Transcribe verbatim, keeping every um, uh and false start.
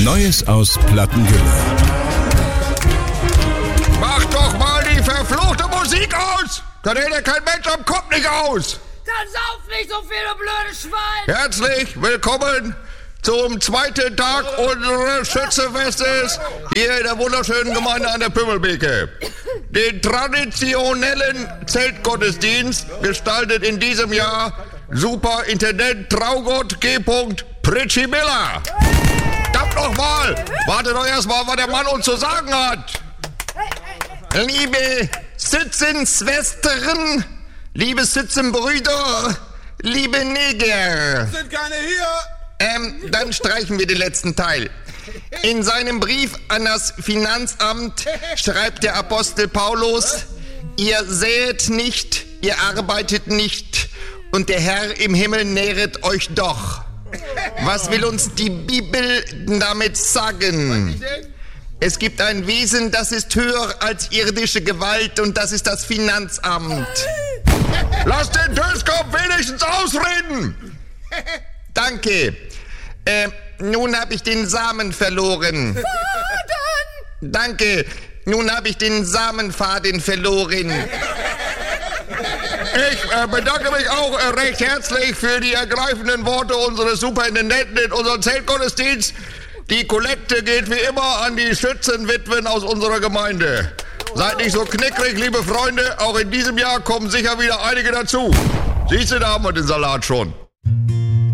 Neues aus Plattengülle. Mach doch mal die verfluchte Musik aus! Dann hält ja kein Mensch am Kopf nicht aus! Dann sauf nicht so viel, du blödes Schwein! Herzlich willkommen zum zweiten Tag unseres Schützenfestes hier in der wunderschönen Gemeinde an der Pümmelbeke. Den traditionellen Zeltgottesdienst gestaltet in diesem Jahr Superintendent Traugott G. Pritschi Miller. Verdammt nochmal! Wartet doch erst mal, was der Mann uns zu sagen hat. Liebe Schützenschwestern, liebe Schützenbrüder, liebe Neger. Sind keine hier! Ähm, dann streichen wir den letzten Teil. In seinem Brief an das Finanzamt schreibt der Apostel Paulus: Ihr säet nicht, ihr arbeitet nicht, und der Herr im Himmel nähret euch doch. Was will uns die Bibel damit sagen? Es gibt ein Wesen, das ist höher als irdische Gewalt, und das ist das Finanzamt. Lass den Döskopf wenigstens ausreden! Danke. Äh, nun habe ich den Samen verloren. Faden! Danke. Nun habe ich den Samenfaden verloren. Ich äh, bedanke mich auch äh, recht herzlich für die ergreifenden Worte unseres Superintendenten in unserem Zeltgottesdienst. Die Kollekte geht wie immer an die Schützenwitwen aus unserer Gemeinde. Seid nicht so knickrig, liebe Freunde. Auch in diesem Jahr kommen sicher wieder einige dazu. Siehst du, da haben wir den Salat schon.